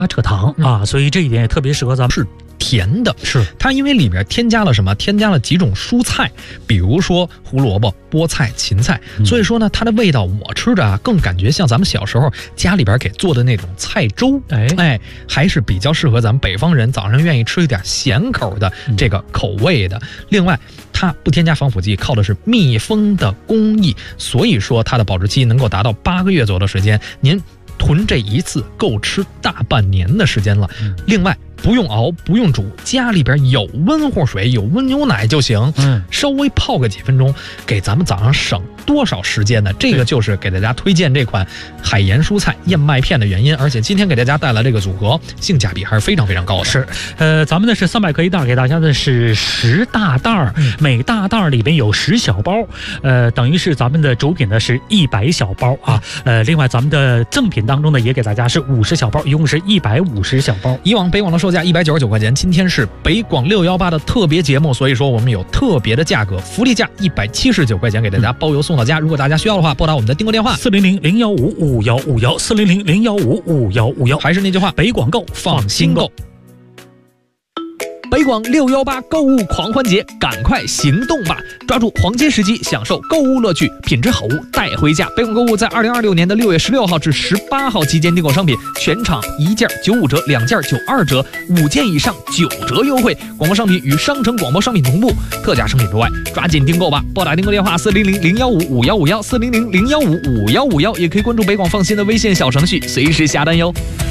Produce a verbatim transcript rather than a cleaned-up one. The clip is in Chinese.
啊，这个糖、嗯、啊，所以这一点也特别适合咱们。 是甜的， 是它因为里边添加了什么？添加了几种蔬菜，比如说胡萝卜、菠菜、芹菜，嗯、所以说呢，它的味道我吃着啊，更感觉像咱们小时候家里边给做的那种菜粥，哎哎，还是比较适合咱们北方人早上愿意吃一点咸口的这个口味的。嗯、另外，它不添加防腐剂，靠的是密封的工艺，所以说它的保质期能够达到八个月左右的时间，您囤这一次够吃大半年的时间了。嗯、另外。不用熬，不用煮，家里边有温乎水，有温牛奶就行。嗯，稍微泡个几分钟，给咱们早上省多少时间呢？这个就是给大家推荐这款海盐蔬菜燕麦片的原因。而且今天给大家带来这个组合，性价比还是非常非常高的。 是，呃，咱们的是三百克一袋，给大家的是十大袋儿，嗯、每大袋里边有十小包，呃，等于是咱们的主品呢是一百小包啊。呃，另外咱们的赠品当中呢也给大家是五十小包，一共是一百五十小包。 以往北广的售价一百九十九块钱，今天是北广六一八的特别节目，所以说我们有特别的价格，福利价一百七十九块钱，给大家包邮送到家。如果大家需要的话，拨打我们的订购电话四零零零幺五五幺五幺四零零零幺五五幺五幺。 还是那句话， 北广购放心购。 北广六一八购物狂欢节，赶快行动吧！抓住黄金时机，享受购物乐趣，品质好物带回家。北广购物在二零二六年的六月十六号至十八号期间订购商品，全场一件九五折，两件九二折，五件以上九折优惠。广播商品与商城广播商品同步，特价商品除外，抓紧订购吧！拨打订购电话四零零零幺五五幺五幺四零零零幺五五幺五幺，也可以关注北广放心的微信小程序，随时下单哟。